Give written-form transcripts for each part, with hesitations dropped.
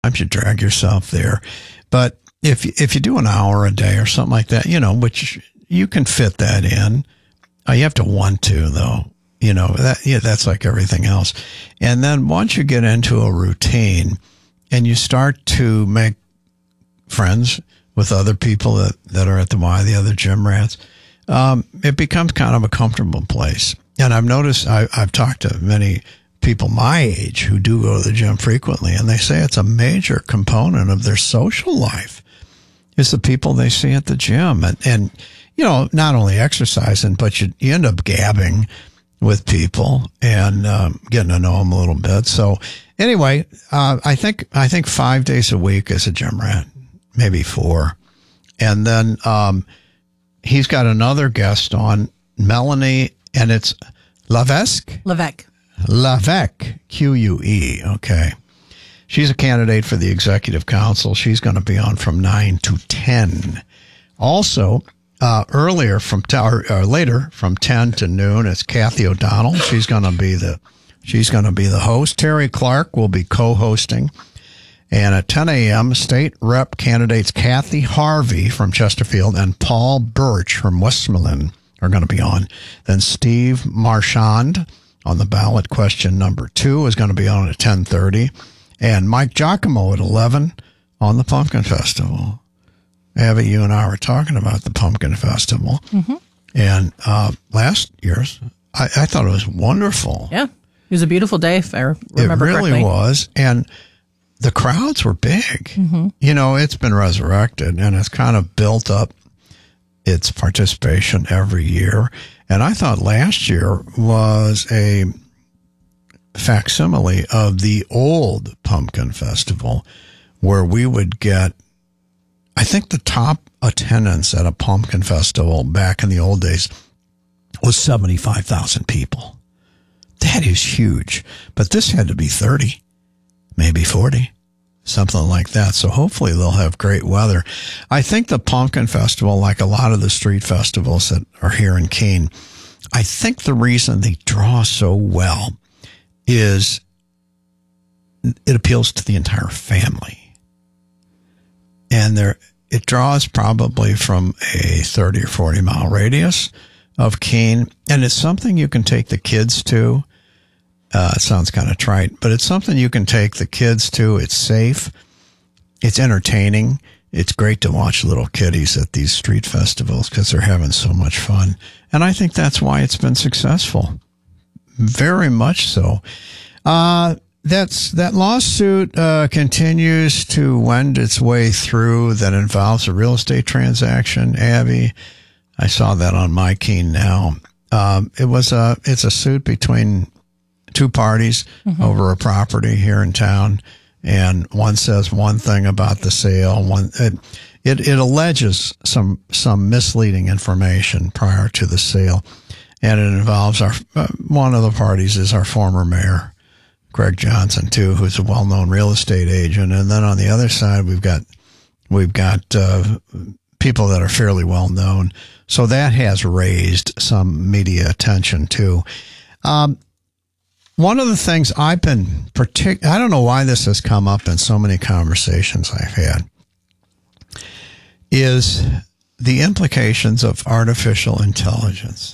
Sometimes you drag yourself there. But if you do an hour a day or something like that, which you can fit that in, you have to want to, though. That's like everything else. And then once you get into a routine and you start to make friends with other people that are at the Y, the other gym rats, it becomes kind of a comfortable place. And I've noticed, I've talked to many people my age who do go to the gym frequently, and they say it's a major component of their social life is the people they see at the gym. And not only exercising, but you end up gabbing with people and getting to know them a little bit. So anyway, I think 5 days a week is a gym rat, maybe 4. And then he's got another guest on, Melanie, and it's Levesque, QUE. Okay. She's a candidate for the executive council. She's going to be on from 9 to 10. Also, later from 10 to noon, it's Kathy O'Donnell. She's going to be the host. Terry Clark will be co-hosting. And at 10 a.m., state rep candidates Kathy Harvey from Chesterfield and Paul Birch from Westmoreland are going to be on. Then Steve Marchand on the ballot, question number 2, is going to be on at 10:30. And Mike Giacomo at 11 on the Pumpkin Festival. Abby, you and I were talking about the Pumpkin Festival. Mm-hmm. And last year's, I thought it was wonderful. Yeah. It was a beautiful day, if I remember correctly. It really was. And the crowds were big. Mm-hmm. It's been resurrected, and it's kind of built up its participation every year. And I thought last year was a facsimile of the old Pumpkin Festival, where we would get, I think the top attendance at a Pumpkin Festival back in the old days was 75,000 people. That is huge. But this had to be 30, maybe 40, something like that. So hopefully they'll have great weather. I think the Pumpkin Festival, like a lot of the street festivals that are here in Keene, I think the reason they draw so well is it appeals to the entire family. And it draws probably from a 30 or 40 mile radius of Keene. And it's something you can take the kids to. It sounds kind of trite, but it's something you can take the kids to. It's safe. It's entertaining. It's great to watch little kiddies at these street festivals because they're having so much fun. And I think that's why it's been successful. Very much so. That lawsuit continues to wend its way through that involves a real estate transaction. Abby, I saw that on My Keene Now. It's a suit between two parties over a property here in town, and one says one thing about the sale. It alleges some misleading information prior to the sale, and it involves one of the parties is our former mayor, Greg Johnson, too, who's a well-known real estate agent, and then on the other side we've got people that are fairly well known. So that has raised some media attention too. One of the things I've been I don't know why this has come up in so many conversations I've had, is the implications of artificial intelligence.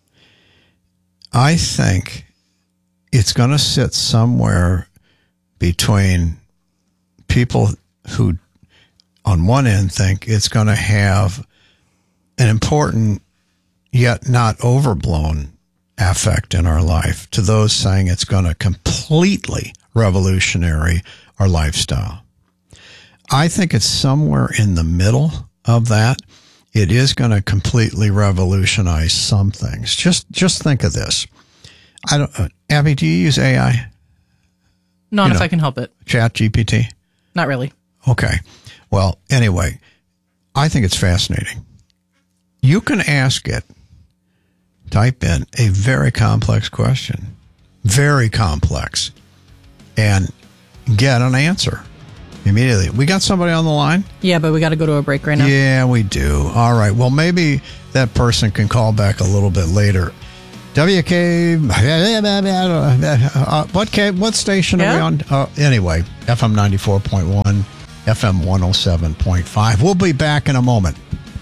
I think it's going to sit somewhere between people who, on one end, think it's going to have an important yet not overblown affect in our life, to those saying it's going to completely revolutionary our lifestyle. I think it's somewhere in the middle of that. It is going to completely revolutionize some things. Just think of this. Abby, do you use AI? Not if I can help it. Chat GPT? Not really. Okay. Well, anyway, I think it's fascinating. You can ask it, type in a very complex question, very complex, and get an answer immediately. We got somebody on the line? Yeah, but we got to go to a break right now. Yeah, we do. All right. Well, maybe that person can call back a little bit later. WK, what station are we on? Anyway, FM 94.1, FM 107.5. We'll be back in a moment.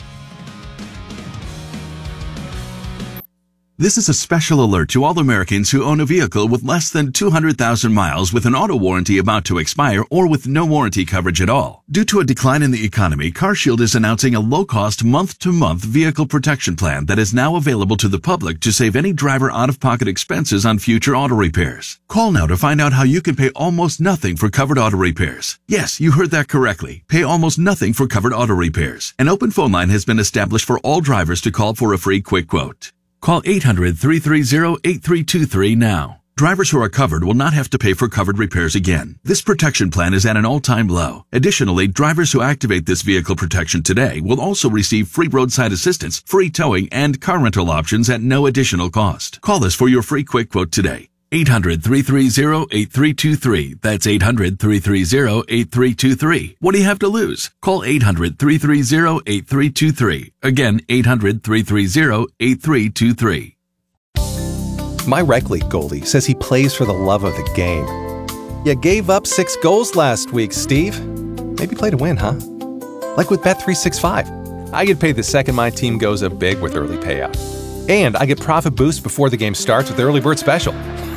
This is a special alert to all Americans who own a vehicle with less than 200,000 miles with an auto warranty about to expire or with no warranty coverage at all. Due to a decline in the economy, CarShield is announcing a low-cost month-to-month vehicle protection plan that is now available to the public to save any driver out-of-pocket expenses on future auto repairs. Call now to find out how you can pay almost nothing for covered auto repairs. Yes, you heard that correctly. Pay almost nothing for covered auto repairs. An open phone line has been established for all drivers to call for a free quick quote. Call 800-330-8323 now. Drivers who are covered will not have to pay for covered repairs again. This protection plan is at an all-time low. Additionally, drivers who activate this vehicle protection today will also receive free roadside assistance, free towing, and car rental options at no additional cost. Call us for your free quick quote today. 800-330-8323. That's 800-330-8323. What do you have to lose? Call 800-330-8323. Again, 800-330-8323. My rec league goalie says he plays for the love of the game. You gave up 6 goals last week, Steve. Maybe play to win, huh? Like with Bet365. I get paid the second my team goes up big with early payout. And I get profit boost before the game starts with the early bird special.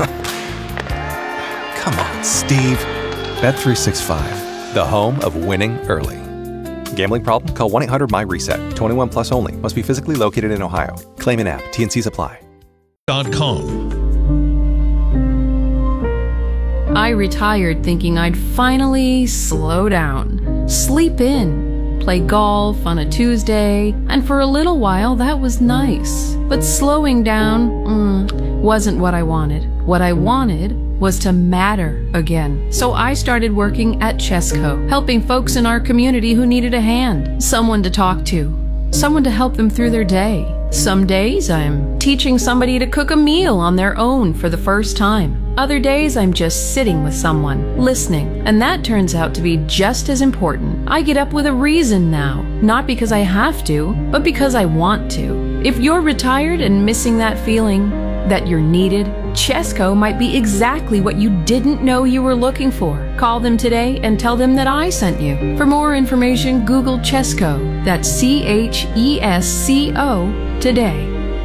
Come on, Steve. Bet365, the home of winning early. Gambling problem? Call 1-800-MY-RESET. 21 plus only. Must be physically located in Ohio. Claim an app. T&Cs apply. I retired thinking I'd finally slow down, sleep in, play golf on a Tuesday, and for a little while that was nice. But slowing down wasn't what I wanted. What I wanted was to matter again. So I started working at Chesco, helping folks in our community who needed a hand, someone to talk to, someone to help them through their day. Some days I'm teaching somebody to cook a meal on their own for the first time. Other days I'm just sitting with someone, listening, and that turns out to be just as important. I get up with a reason now, not because I have to, but because I want to. If you're retired and missing that feeling that you're needed, Chesco might be exactly what you didn't know you were looking for. Call them today and tell them that I sent you. For more information, Google Chesco. That's CHESCO today.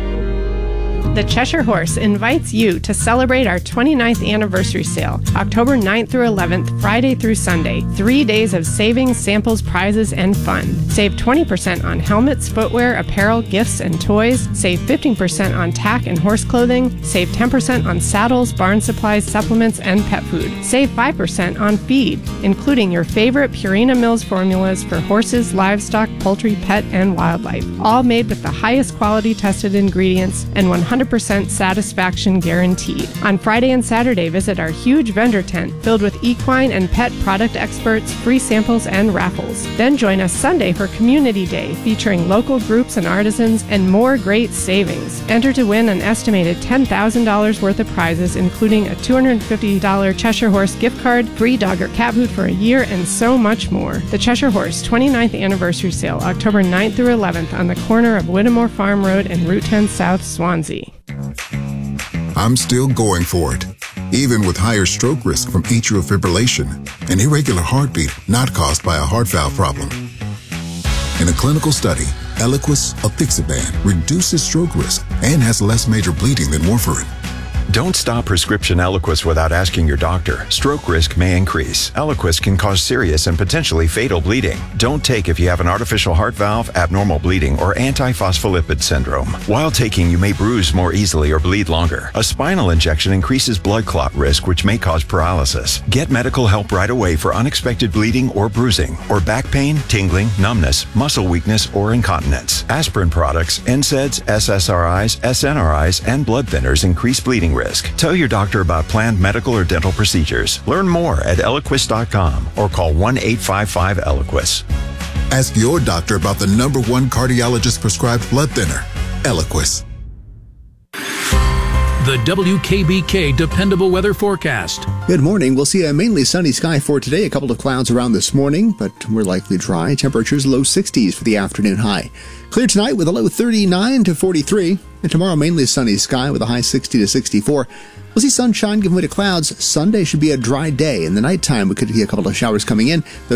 The Cheshire Horse invites you to celebrate our 29th anniversary sale, October 9th through 11th, Friday through Sunday. 3 days of savings, samples, prizes, and fun. Save 20% on helmets, footwear, apparel, gifts, and toys. Save 15% on tack and horse clothing. Save 10% on saddles, barn supplies, supplements, and pet food. Save 5% on feed, including your favorite Purina Mills formulas for horses, livestock, poultry, pet, and wildlife. All made with the highest quality tested ingredients and 100% satisfaction guaranteed. On Friday and Saturday, visit our huge vendor tent filled with equine and pet product experts, free samples, and raffles. Then join us Sunday for Community Day, featuring local groups and artisans and more great savings. Enter to win an estimated $10,000 worth of prizes, including a $250 Cheshire Horse gift card, free dog or cat food for a year, and so much more. The Cheshire Horse 29th Anniversary Sale, October 9th through 11th on the corner of Whittemore Farm Road and Route 10 South, Swansea. I'm still going for it, even with higher stroke risk from atrial fibrillation, an irregular heartbeat not caused by a heart valve problem. In a clinical study, Eliquis, apixaban, reduces stroke risk and has less major bleeding than warfarin. Don't stop prescription Eliquis without asking your doctor. Stroke risk may increase. Eliquis can cause serious and potentially fatal bleeding. Don't take if you have an artificial heart valve, abnormal bleeding, or antiphospholipid syndrome. While taking, you may bruise more easily or bleed longer. A spinal injection increases blood clot risk, which may cause paralysis. Get medical help right away for unexpected bleeding or bruising, or back pain, tingling, numbness, muscle weakness, or incontinence. Aspirin products, NSAIDs, SSRIs, SNRIs, and blood thinners increase bleeding risk. Tell your doctor about planned medical or dental procedures. Learn more at Eliquis.com or call 1-855-ELIQUIS. Ask your doctor about the #1 cardiologist prescribed blood thinner, Eliquis. The WKBK Dependable Weather Forecast. Good morning. We'll see a mainly sunny sky for today. A couple of clouds around this morning, but we're likely dry. Temperatures low 60s for the afternoon high. Clear tonight with a low 39 to 43. And tomorrow mainly sunny sky with a high 60 to 64. We'll see sunshine giving way to clouds. Sunday should be a dry day. In the nighttime, we could see a couple of showers coming in.